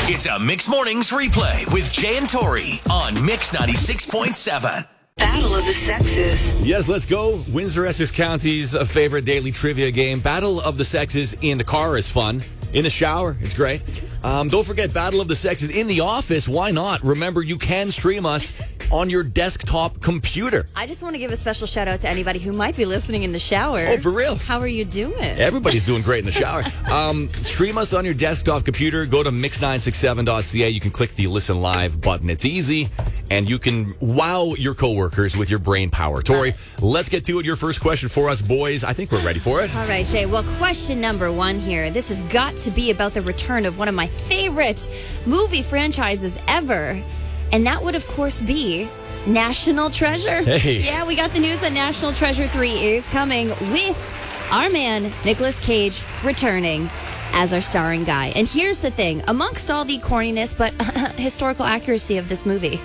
It's a Mix Mornings replay with Jay and Tori on Mix 96.7. Battle of the Sexes. Yes, let's go. Windsor-Essex County's favorite daily trivia game. Battle of the Sexes in the car is fun. In the shower, it's great. Don't forget Battle of the Sexes in the office. Why not? Remember, you can stream us on your desktop computer. I just want to give a special shout out to anybody who might be listening in the shower. Oh, for real? How are you doing? Everybody's doing great in the shower. Stream us on your desktop computer. Go to mix967.ca. You can click the listen live button. It's easy, and you can wow your coworkers with your brain power. Tori, let's get to it. Your first question for us, boys. I think we're ready for it. All right, Jay. Well, question number one here. This has got to be about the return of one of my favorite movie franchises ever. And that would, of course, be National Treasure. Hey. Yeah, we got the news that National Treasure 3 is coming with our man, Nicolas Cage, returning as our starring guy. And here's the thing. Amongst all the corniness but historical accuracy of these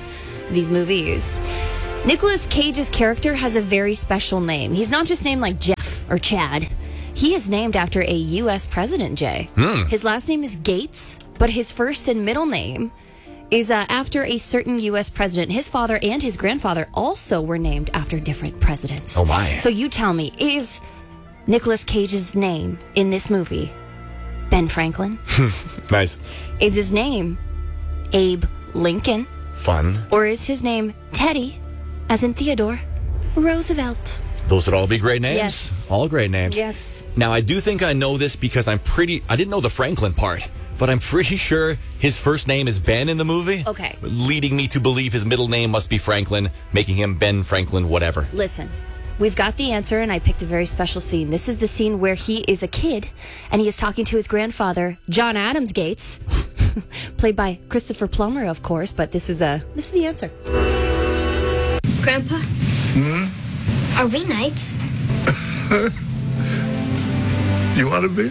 movies, Nicolas Cage's character has a very special name. He's not just named like Jeff or Chad. He is named after a U.S. president, Jay. His last name is Gates, but his first and middle name is after a certain U.S. president. His father and his grandfather also were named after different presidents. Oh, my. So you tell me, is Nicolas Cage's name in this movie Ben Franklin? Nice. Is his name Abe Lincoln? Fun. Or is his name Teddy, as in Theodore Roosevelt? Those would all be great names. Yes. All great names. Yes. Now, I do think I know this because I didn't know the Franklin part, but I'm pretty sure his first name is Ben in the movie. Okay. Leading me to believe his middle name must be Franklin, making him Ben Franklin whatever. Listen, we've got the answer, and I picked a very special scene. This is the scene where he is a kid, and he is talking to his grandfather, John Adams Gates, played by Christopher Plummer, of course, but this is the answer. Grandpa? Are we knights? You want to be?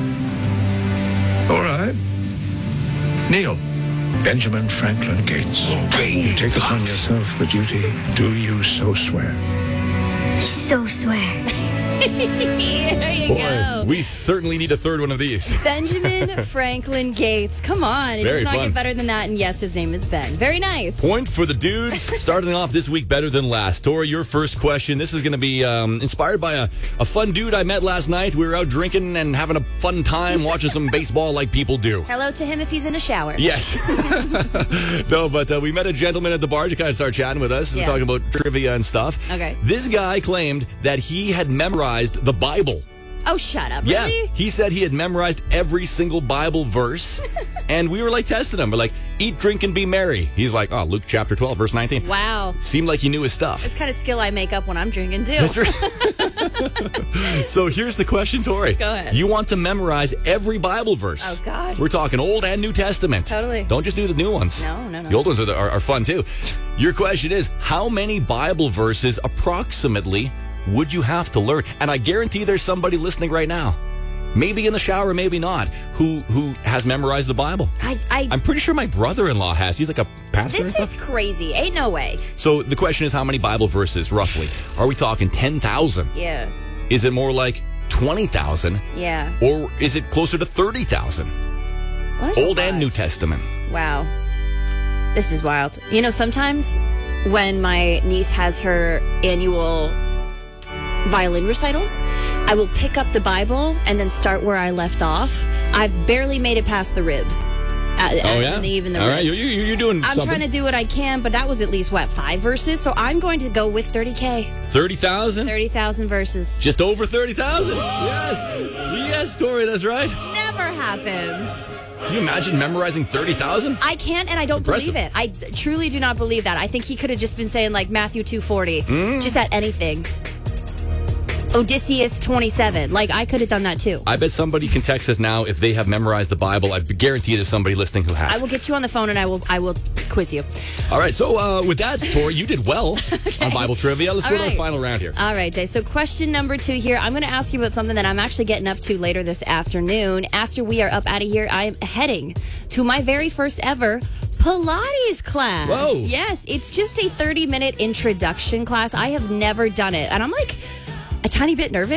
All right. Neil. Benjamin Franklin Gates. You take upon yourself the duty. Do you so swear? I so swear. There you go. We certainly need a third one of these. Benjamin Franklin Gates. Come on. It Very does not fun. get better than that. And yes, his name is Ben. Very nice. Point for the dudes. Starting off this week better than last. Tori, your first question. This is going to be inspired by a fun dude I met last night. We were out drinking and having a fun time watching some baseball like people do. Hello to him if he's in the shower. Yes. No, but we met a gentleman at the bar to kind of start chatting with us. Yeah. We're talking about trivia and stuff. Okay. This guy claimed that he had memorized the Bible. Oh, shut up. Yeah. Really? He said he had memorized every single Bible verse. And we were like testing him. We're like, eat, drink, and be merry. He's like, oh, Luke chapter 12, verse 19. Wow. Seemed like he knew his stuff. It's kind of skill I make up when I'm drinking, too. That's right. So here's the question, Tori. Go ahead. You want to memorize every Bible verse. Oh, God. We're talking Old and New Testament. Totally. Don't just do the new ones. No. The old ones are fun, too. Your question is, how many Bible verses approximately would you have to learn? And I guarantee there's somebody listening right now, maybe in the shower, maybe not, who has memorized the Bible. I'm pretty sure my brother-in-law has. He's like a pastor and This stuff. is crazy. Ain't no way. So the question is, how many Bible verses, roughly? Are we talking 10,000? Yeah. Is it more like 20,000? Yeah. Or is it closer to 30,000? Well, there's a Old and lot. New Testament. Wow. This is wild. You know, sometimes when my niece has her annual violin recitals, I will pick up the Bible and then start where I left off. I've barely made it past the rib. Even the All rib. right, you're doing I'm something. trying to do what I can, but that was at least, 5 verses? So I'm going to go with 30K. 30,000? 30,000 verses. Just over 30,000? Yes. Yes, Tori, that's right. Never happens. Can you imagine memorizing 30,000? I can't, and I don't Impressive. believe it. I truly do not believe that. I think he could have just been saying, like, Matthew 2:40. Just at anything. Odysseus 27. Like, I could have done that too. I bet somebody can text us now if they have memorized the Bible. I guarantee there's somebody listening who has. I will get you on the phone and I will quiz you. All right, so with that, Tori, you did well on Bible trivia. Let's All go to the right. final round here. All right, Jay. So question number 2 here. I'm going to ask you about something that I'm actually getting up to later this afternoon. After we are up out of here, I am heading to my very first ever Pilates class. Whoa. Yes, it's just a 30-minute introduction class. I have never done it. And I'm like a tiny bit nervous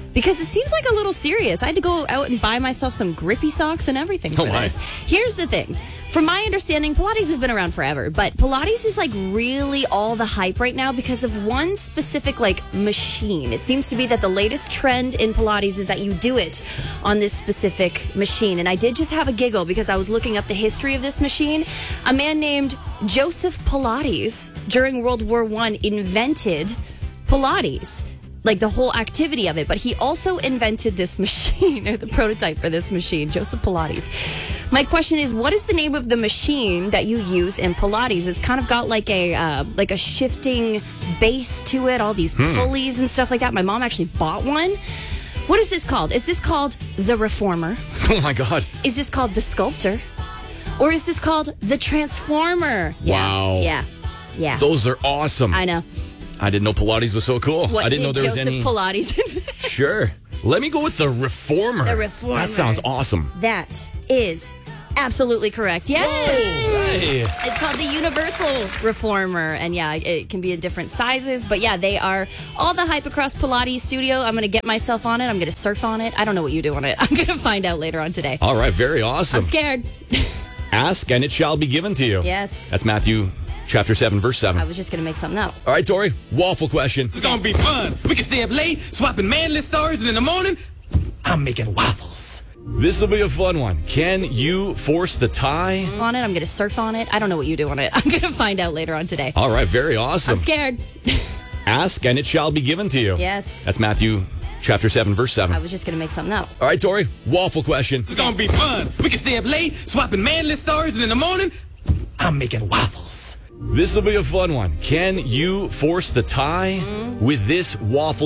because it seems like a little serious. I had to go out and buy myself some grippy socks and everything for this. Here's the thing. From my understanding, Pilates has been around forever, but Pilates is like really all the hype right now because of one specific like machine. It seems to be that the latest trend in Pilates is that you do it on this specific machine. And I did just have a giggle because I was looking up the history of this machine. A man named Joseph Pilates during World War I invented Pilates, like the whole activity of it, but he also invented this machine, or the prototype for this machine, Joseph Pilates. My question is, what is the name of the machine that you use in Pilates? It's kind of got like a shifting base to it, all these pulleys and stuff like that. My mom actually bought one. What is this called? Is this called the Reformer? Oh my God. Is this called the Sculptor? Or is this called the Transformer? Wow. Yeah. Those are awesome. I know. I didn't know Pilates was so cool. What I didn't know there was Joseph any. Pilates invent? Sure. Let me go with the Reformer. The Reformer. That sounds awesome. That is absolutely correct. Yes. Hey. It's called the Universal Reformer. And yeah, it can be in different sizes. But yeah, they are all the hype across Pilates Studio. I'm going to get myself on it. I'm going to surf on it. I don't know what you do on it. I'm going to find out later on today. All right. Very awesome. I'm scared. Ask and it shall be given to you. Yes. That's Matthew chapter 7, verse 7. I was just going to make something up. All right, Tori, waffle question. It's gonna be fun. We can stay up late, swapping manly stories, and in the morning, I'm making waffles. This will be a fun one. Can you force the tie? On it. I'm going to surf on it. I don't know what you do on it. I'm going to find out later on today. All right, very awesome. I'm scared. Ask and it shall be given to you. Yes. That's Matthew chapter 7, verse 7. I was just going to make something up. All right, Tori, waffle question. It's gonna be fun. We can stay up late, swapping manly stories, and in the morning, I'm making waffles. This will be a fun one. Can you force the tie with this waffle